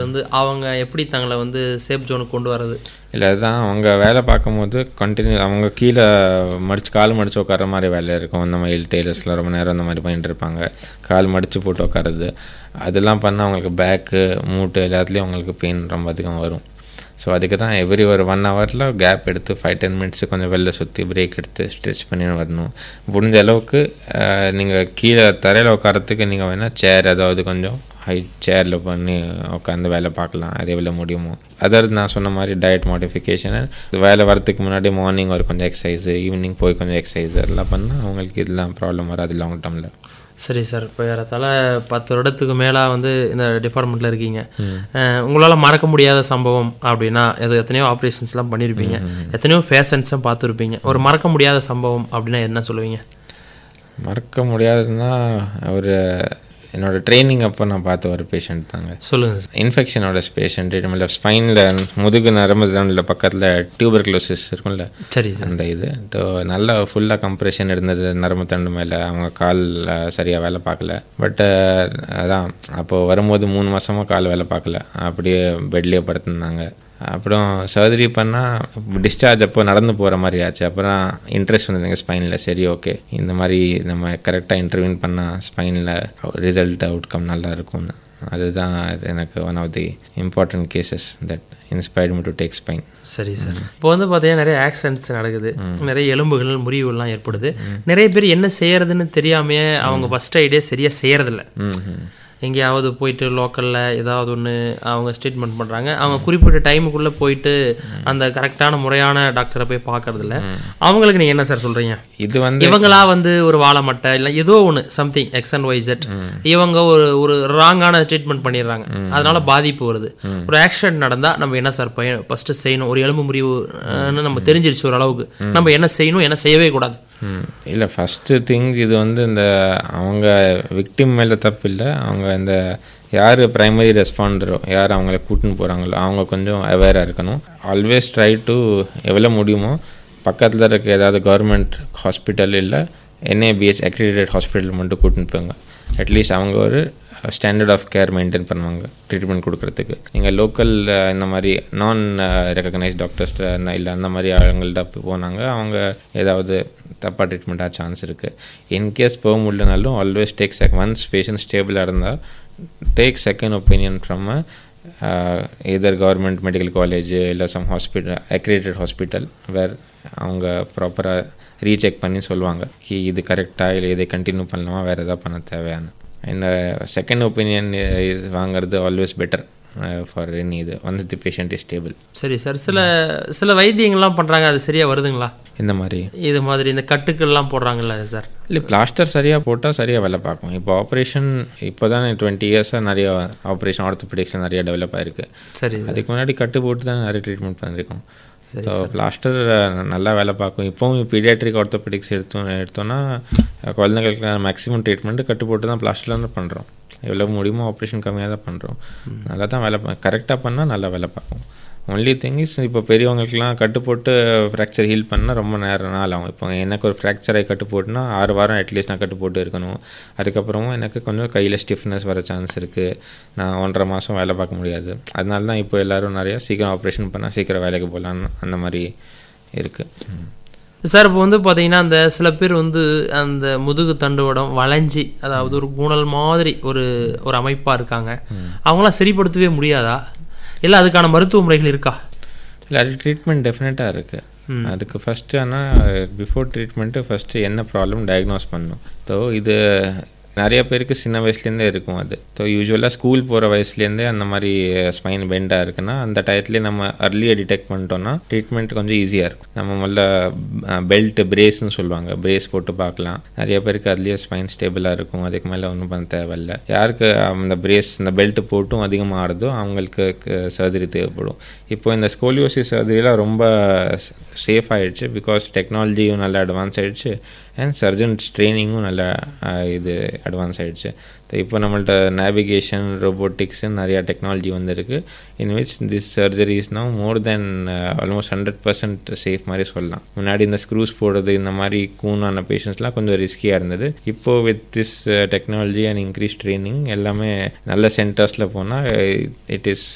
வந்து அவங்க எப்படி தங்களை வந்து சேஃப் ஜோனுக்கு கொண்டு வர்றது? இல்லை, அதுதான் அவங்க வேலை பார்க்கும்போது கண்டினியூ அவங்க கீழே கால் மடித்து உட்கார மாதிரி வேலை இருக்கும். இந்த மாதிரி டெய்லர்ஸில் ரொம்ப நேரம் அந்த மாதிரி பண்ணிட்டு இருப்பாங்க. கால் மடித்து போட்டு உட்காருது, அதெல்லாம் பண்ணால் அவங்களுக்கு பேக்கு மூட்டு எல்லாத்துலேயும் அவங்களுக்கு பெயின் ரொம்ப அதிகம் வரும். ஸோ அதுக்கு தான் எவ்ரி ஒரு 1 ஹவரில் கேப் எடுத்து 5-10 மினிட்ஸ் கொஞ்சம் வெளில சுற்றி பிரேக் எடுத்து ஸ்ட்ரெச் பண்ணி வரணும். முடிஞ்ச அளவுக்கு நீங்கள் கீழே தரையில் உட்காரத்துக்கு நீங்கள் வேணால் சேர் ஏதாவது கொஞ்சம் ஹைட் சேரில் பண்ணி உட்காந்து வேலை பார்க்கலாம், அதே வேலை முடியுமோ. அதாவது நான் சொன்ன மாதிரி டயட் மாடிஃபிகேஷனு, வேலை வரத்துக்கு முன்னாடி மார்னிங் ஒரு கொஞ்சம் எக்ஸசைஸு, ஈவினிங் போய் கொஞ்சம் எக்ஸசைஸ் எல்லாம் பண்ணால் அவங்களுக்கு இதெல்லாம் ப்ராப்ளம் வராது லாங் டேர்மில். சரி சார், இப்போ ஏறத்தாழ 10 வருடத்துக்கு மேலே வந்து இந்த டிபார்ட்மெண்ட்டில் இருக்கீங்க. உங்களால் மறக்க முடியாத சம்பவம் அப்படின்னா எத்தனையோ ஆப்ரேஷன்ஸ்லாம் பண்ணியிருப்பீங்க, எத்தனையோ பேஷண்ட்ஸும் பார்த்துருப்பீங்க. ஒரு மறக்க முடியாத சம்பவம் அப்படின்னா என்ன சொல்லுவீங்க? மறக்க முடியாதுன்னா ஒரு என்னோடய ட்ரைனிங் அப்போ நான் பார்த்த ஒரு பேஷண்ட் தாங்க. சொல்லுங்கள் சார். இன்ஃபெக்ஷனோட பேஷண்ட், நம்மளோட ஸ்பைனில் முதுகு நரம்பு தண்டில் பக்கத்தில் டியூபர்குலோசிஸ் இருக்கும்ல. சரி சார். அந்த இது நல்லா ஃபுல்லாக கம்ப்ரெஷன் இருந்தது நரம்பு தண்டு மேலே. அவங்க கால் சரியாக வேலை பார்க்கல. பட் அதான் அப்போது வரும்போது 3 மாதமாக கால் வேலை பார்க்கல, அப்படியே பெட்லேயே படுத்துருந்தாங்க. அப்புறம் சர்ஜரி பண்ணால் டிஸ்சார்ஜ் அப்போ நடந்து போகிற மாதிரி ஆச்சு. அப்புறம் இன்ட்ரெஸ்ட் வந்ததுங்க ஸ்பைனில். சரி, ஓகே, இந்த மாதிரி நம்ம கரெக்டாக இன்டர்வியூன் பண்ணால் ஸ்பைனில் ரிசல்ட் அவுட்கம் நல்லா இருக்கும்னு. அதுதான் எனக்கு one of the important cases that inspired me to take spine. சரி சார். இப்போ வந்து பார்த்தீங்கன்னா நிறைய ஆக்சிடென்ட்ஸ் நடக்குது, நிறைய எலும்புகள் முறிவுகள்லாம் ஏற்படுது. நிறைய பேர் என்ன செய்யறதுன்னு தெரியாமையே அவங்க ஃபர்ஸ்ட் ஐடியா சரியாக செய்யறதில்ல. எங்கேயாவது போயிட்டு லோக்கலில் ஏதாவது ஒன்று அவங்க ட்ரீட்மெண்ட் பண்ணுறாங்க. அவங்க குறிப்பிட்ட டைமுக்குள்ளே போயிட்டு அந்த கரெக்டான முறையான டாக்டரை போய் பார்க்கறதில்ல. அவங்களுக்கு நீங்கள் என்ன சார் சொல்கிறீங்க? இது வந்து இவங்களா வந்து ஒரு வாழை மட்டை இல்லை ஏதோ ஒன்று சம்திங் XYZ இவங்க ஒரு ராங்கான ட்ரீட்மெண்ட் பண்ணிடுறாங்க, அதனால பாதிப்பு வருது. ஒரு ஆக்சிடென்ட் நடந்தால் நம்ம என்ன சார் ஃபஸ்ட்டு செய்யணும்? ஒரு எலும்பு முறிவுன்னு நம்ம தெரிஞ்சிருச்சு ஓரளவுக்கு, நம்ம என்ன செய்யணும், என்ன செய்யவே கூடாது? இல்லை, ஃபஸ்ட்டு திங் இது வந்து இந்த அவங்க விக்டிம் மேலே தப்பு இல்லை. அவங்க இந்த யார் ப்ரைமரி ரெஸ்பாண்டரோ, யார் அவங்கள கூட்டின்னு போகிறாங்களோ அவங்க கொஞ்சம் அவேராக இருக்கணும். ஆல்வேஸ் ட்ரை டு எவ்வளோ முடியுமோ பக்கத்தில் இருக்க ஏதாவது கவர்மெண்ட் ஹாஸ்பிட்டல் இல்லை NABH அக்ரிடேட்டட் ஹாஸ்பிட்டல் மட்டும் கூட்டின்னு போங்க. அட்லீஸ்ட் அவங்க ஒரு ஸ்டாண்டர்ட் ஆஃப் கேர் மெயின்டைன் பண்ணுவாங்க ட்ரீட்மெண்ட் கொடுக்குறதுக்கு. நீங்கள் லோக்கல் இந்த மாதிரி நான் ரெக்கக்னைஸ்ட் டாக்டர்ஸ் இல்லை அந்த மாதிரி அவங்கள்ட்ட போனாங்க, அவங்க ஏதாவது தப்பாக ட்ரீட்மெண்ட் ஆக சான்ஸ் இருக்குது. இன்கேஸ் போக முடியலனாலும் ஆல்வேஸ் டேக் ஒன்ஸ் பேஷண்ட் ஸ்டேபிளாக இருந்தால் take second opinion from either government medical college இல்லை சம் ஹாஸ்பிட்டல் அக்ரிடேட்டட் ஹாஸ்பிட்டல் வேர் அவங்க ப்ராப்பராக ரீசெக் பண்ணி சொல்லுவாங்க இது கரெக்டாக இல்லை இதை கண்டினியூ பண்ணலாமா, வேறு எதாவது பண்ண தேவையான. இந்த செகண்ட் ஒப்பீனியன் வாங்கிறது ஆல்வேஸ் பெட்டர் ஃபார் எனி இது once the patient is stable. சரி சார். சில வைத்தியங்கள்லாம் பண்ணுறாங்க, அது சரியாக வருதுங்களா? இந்த மாதிரி இந்த கட்டுக்கள்லாம் போடுறாங்கல்ல சார்? இல்லை, பிளாஸ்டர் சரியாக போட்டால் சரியாக வேலை பார்க்கும். இப்போ ஆப்ரேஷன் இப்போ தான் 20 இயர்ஸாக நிறைய ஆப்ரேஷன் ஆர்த்தோபெடிக்ஸில் நிறைய டெவலப் ஆகிருக்கு. சரி, அதுக்கு முன்னாடி கட்டு போட்டு தான் நிறைய ட்ரீட்மெண்ட் பண்ணியிருக்கோம். ஸோ பிளாஸ்டர் நல்லா வேலை பார்க்கும். இப்போவும் பீடியாட்ரிக் ஆர்த்தோபெடிக்ஸ் எடுத்தோன்னா குழந்தைங்களுக்கு மேக்ஸிமம் ட்ரீட்மெண்ட்டு கட்டு போட்டு தான் பிளாஸ்டரில் தான் பண்ணுறோம். எவ்வளோ முடியுமோ ஆப்ரேஷன் கம்மியாக தான் பண்ணுறோம். நல்லா தான் வேலை கரெக்டாக பண்ணால் நல்லா வேலை பார்க்கும். ஒன்லி திங் இஸ் இப்போ பெரியவங்களுக்குலாம் கட்டு போட்டு ஃப்ராக்சர் ஹீல் பண்ணால் ரொம்ப நாள் ஆகும். இப்போ எனக்கு ஒரு ஃப்ராக்சரை கட்டு போட்டுனா 6 வாரம் அட்லீஸ்ட் நான் கட்டு போட்டு இருக்கணும். அதுக்கப்புறமும் எனக்கு கொஞ்சம் கையில் ஸ்டிஃப்னஸ் வர சான்ஸ் இருக்குது. நான் 1.5 மாதம் வேலை பார்க்க முடியாது. அதனால தான் இப்போ எல்லோரும் நிறையா சீக்கிரம் ஆப்ரேஷன் பண்ணால் சீக்கிரம் வேலைக்கு போகலான்னு அந்த மாதிரி இருக்குது. சார், இப்போ வந்து பார்த்தீங்கன்னா அந்த சில பேர் வந்து அந்த முதுகு தண்டுவடம் வளைஞ்சி, அதாவது ஒரு கூணல் மாதிரி ஒரு அமைப்பாக இருக்காங்க, அவங்களாம் சரிப்படுத்தவே முடியாதா? இல்லை அதுக்கான மருத்துவ முறைகள் இருக்கா? இல்லை, அது ட்ரீட்மெண்ட் டெஃபினட்டாக இருக்குது. அதுக்கு ஃபஸ்ட்டு ஆனால் பிஃபோர் ட்ரீட்மெண்ட்டு ஃபஸ்ட்டு என்ன ப்ராப்ளம் டயக்னோஸ் பண்ணணும். ஸோ இது நிறைய பேருக்கு சின்ன வயசுலேருந்தே இருக்கும். அது ஸோ யூஸ்வலாக ஸ்கூல் போகிற வயசுலேருந்தே அந்த மாதிரி ஸ்பைன் பெண்டாக இருக்குன்னா அந்த டயத்துலேயே நம்ம அர்லியாக டிடெக்ட் பண்ணிட்டோன்னா ட்ரீட்மெண்ட் கொஞ்சம் ஈஸியாக இருக்கும். நம்ம முதல்ல பெல்ட் பிரேஸ்ன்னு சொல்லுவாங்க, பிரேஸ் போட்டு பார்க்கலாம். நிறைய பேருக்கு அதுலேயே ஸ்பைன் ஸ்டேபிளாக இருக்கும், அதுக்கு மேலே ஒன்றும் பண்ண தேவையில்லை. யாருக்கு அந்த பிரேஸ் இந்த பெல்ட் போட்டும் அதிகமாக ஆடுதோ அவங்களுக்கு சர்ஜரி தேவைப்படும். இப்போ இந்த ஸ்கோலியோசிஸ் சர்ஜரிலாம் ரொம்ப சேஃப் ஆகிடுச்சு, பிகாஸ் டெக்னாலஜியும் நல்லா அட்வான்ஸ் ஆகிடுச்சு அண்ட் சர்ஜன்ஸ் ட்ரைனிங்கும் நல்லா இது அட்வான்ஸ் ஆகிடுச்சு. இப்போ நம்மள்ட்ட நேவிகேஷன் ரோபோட்டிக்ஸு நிறையா டெக்னாலஜி வந்துருக்கு. In which this surgery is now more then almost 100% safe மாதிரி சொல்லலாம். முன்னாடி இந்த ஸ்க்ரூஸ் போடுறது இந்த மாதிரி கூனான பேஷண்ட்ஸ்லாம் கொஞ்சம் ரிஸ்கியாக இருந்தது. இப்போது with this technology and increase training எல்லாமே நல்ல சென்டர்ஸில் போனால் இட் இஸ்